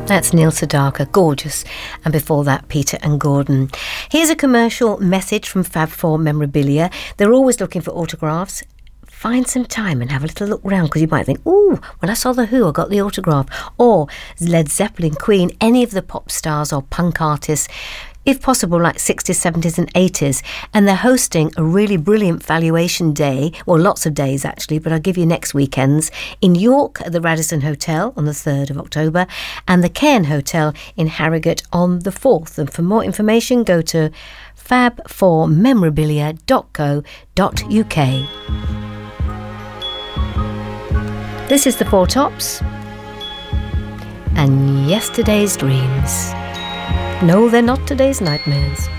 That's Neil Sedaka, gorgeous. And before that, Peter and Gordon. Here's a commercial message from Fab Four Memorabilia. They're always looking for autographs. Find some time and have a little look round, because you might think, ooh, when I saw The Who, I got the autograph. Or Led Zeppelin, Queen, any of the pop stars or punk artists, if possible, like 60s, 70s and 80s. And they're hosting a really brilliant valuation day, well, lots of days actually, but I'll give you next weekend's, in York at the Radisson Hotel on the 3rd of October and the Cairn Hotel in Harrogate on the 4th. And for more information, go to fab4memorabilia.co.uk. This is the Four Tops and Yesterday's Dreams. No, they're not today's nightmares.